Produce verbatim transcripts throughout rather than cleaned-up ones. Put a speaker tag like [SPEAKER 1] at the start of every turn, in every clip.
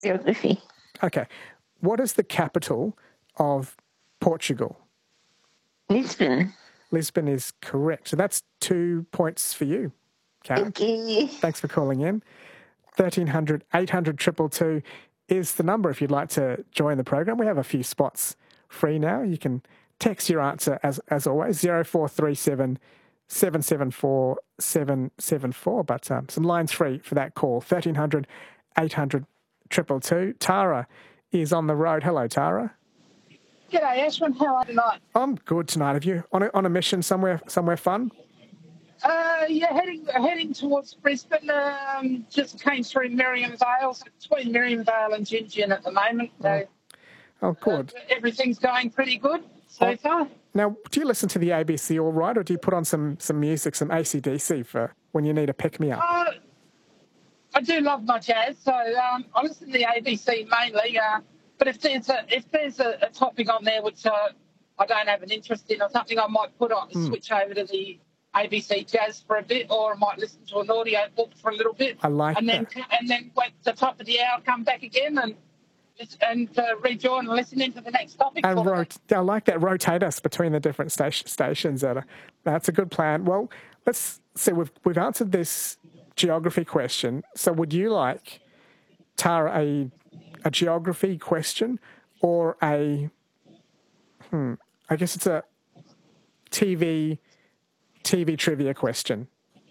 [SPEAKER 1] Geography.
[SPEAKER 2] Okay. What is the capital of Portugal?
[SPEAKER 1] Lisbon.
[SPEAKER 2] Lisbon is correct. So that's two points for you, Karen.
[SPEAKER 1] Thank you.
[SPEAKER 2] Thanks for calling in. thirteen hundred, eight hundred, two two two is the number if you'd like to join the program. We have a few spots free now. You can text your answer, as as always, zero four three seven, seven seven four, seven seven four. But um, some lines free for that call. thirteen hundred, eight hundred, two two two. Tara is on the road. Hello, Tara.
[SPEAKER 3] G'day, Ashwin. How are you tonight?
[SPEAKER 2] I'm good tonight. Have you on a, on a mission somewhere somewhere fun?
[SPEAKER 3] Uh, yeah, heading heading towards Brisbane. Um, just came through Miriam Vale, so between Miriam Vale and Gingin at the moment. So,
[SPEAKER 2] oh, good.
[SPEAKER 3] Uh, everything's going pretty good so
[SPEAKER 2] oh,
[SPEAKER 3] far.
[SPEAKER 2] Now, do you listen to the A B C all right, or do you put on some, some music, some A C D C for when you need a pick-me-up?
[SPEAKER 3] Uh, I do love my jazz, so um, I listen to the A B C mainly. Uh, but if there's a if there's a, a topic on there which uh, I don't have an interest in or something, I might put on
[SPEAKER 2] mm.
[SPEAKER 3] switch over to the A B C Jazz for a bit, or I might listen to an audio book for a little bit.
[SPEAKER 2] I like
[SPEAKER 3] and then,
[SPEAKER 2] that.
[SPEAKER 3] And then when the top of the hour, come back again and and uh, rejoin and listen into the next topic.
[SPEAKER 2] And rot- I like that. Rotate us between the different station- stations. That are, that's a good plan. Well, let's see. We've we've answered this geography question. So, would you like, Tara, a a geography question or a hmm? I guess it's a T V. T V trivia question.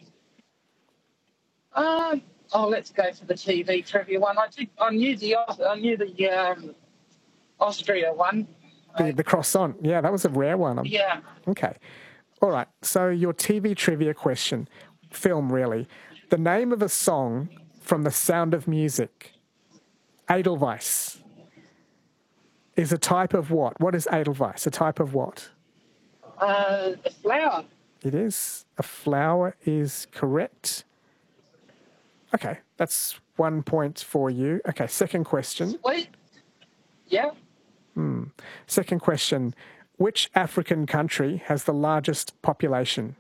[SPEAKER 3] Uh, oh, let's go for the T V trivia one. I did, I knew the I knew the um, Austria one.
[SPEAKER 2] The, the croissant, yeah, that was a rare one.
[SPEAKER 3] Yeah.
[SPEAKER 2] Okay. All right. So your T V trivia question, film really. The name of a song from The Sound of Music, Edelweiss, is a type of what? What is Edelweiss? A type of what?
[SPEAKER 3] Uh, a flower.
[SPEAKER 2] It is. A flower is correct. Okay, that's one point for you. Okay, second question.
[SPEAKER 3] Sweet. Yeah.
[SPEAKER 2] Hmm. Second question. Which African country has the largest population?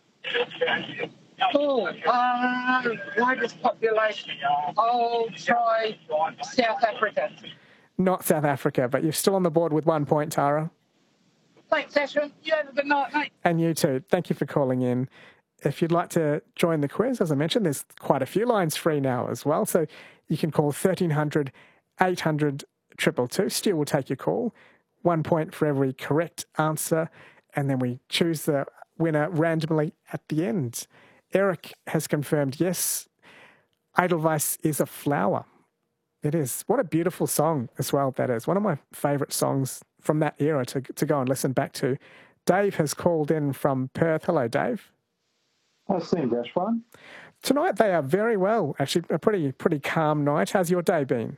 [SPEAKER 3] Oh, uh, largest population. I'll try South Africa.
[SPEAKER 2] Not South Africa, but you're still on the board with one point, Tara.
[SPEAKER 3] Thanks, Ashwin. You have a good night, mate.
[SPEAKER 2] And you too. Thank you for calling in. If you'd like to join the quiz, as I mentioned, there's quite a few lines free now as well. So you can call thirteen hundred, eight hundred, two two two. Stu will take your call. One point for every correct answer. And then we choose the winner randomly at the end. Eric has confirmed, yes, Edelweiss is a flower. It is. What a beautiful song as well that is. One of my favourite songs from that era to to go and listen back to. Dave has called in from Perth. Hello, Dave.
[SPEAKER 4] How's things, Ashwin?
[SPEAKER 2] Tonight they are very well. Actually, a pretty pretty calm night. How's your day been?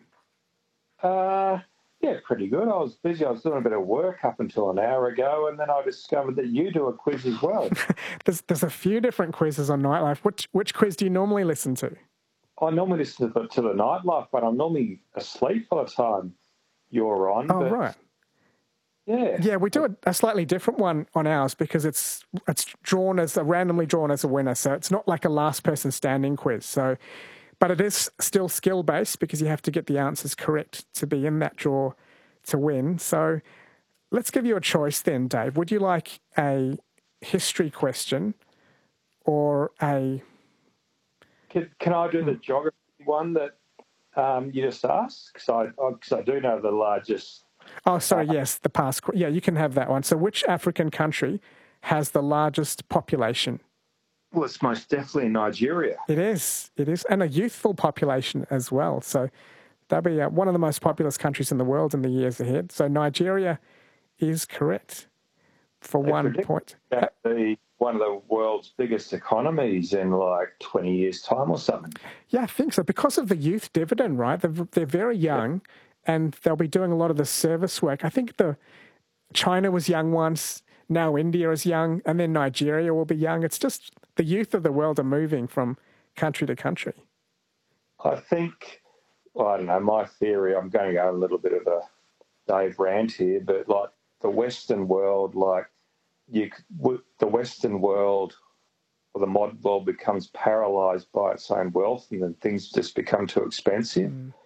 [SPEAKER 4] Uh, yeah, pretty good. I was busy. I was doing a bit of work up until an hour ago, and then I discovered that you do a quiz as well.
[SPEAKER 2] there's there's a few different quizzes on Nightlife. Which which quiz do you normally listen to?
[SPEAKER 4] I normally listen to the, to the Nightlife, but I'm normally asleep by the time you're on.
[SPEAKER 2] Oh,
[SPEAKER 4] but
[SPEAKER 2] right.
[SPEAKER 4] Yeah.
[SPEAKER 2] Yeah, we do a, a slightly different one on ours because it's it's drawn as a randomly drawn as a winner. So it's not like a last person standing quiz. So, but it is still skill based because you have to get the answers correct to be in that draw to win. So let's give you a choice then, Dave. Would you like a history question or a...
[SPEAKER 4] Can, can I do the geography one that um, you just asked? Because I, I, 'cause I do know the largest...
[SPEAKER 2] Oh, sorry, yes, the past. Yeah, you can have that one. So which African country has the largest population?
[SPEAKER 4] Well, it's most definitely Nigeria.
[SPEAKER 2] It is. It is. And a youthful population as well. So that'll be uh, one of the most populous countries in the world in the years ahead. So Nigeria is correct for
[SPEAKER 4] They
[SPEAKER 2] one
[SPEAKER 4] predict
[SPEAKER 2] point.
[SPEAKER 4] that be one of the world's biggest economies in like twenty years' time or something.
[SPEAKER 2] Yeah, I think so. Because of the youth dividend, right? They're, they're very young. Yeah. And they'll be doing a lot of the service work. I think the China was young once, now India is young, and then Nigeria will be young. It's just the youth of the world are moving from country to country.
[SPEAKER 4] I think, well, I don't know, my theory, I'm going to go a little bit of a Dave rant here, but like the Western world, like you, the Western world or the modern world becomes paralysed by its own wealth and then things just become too expensive. Mm.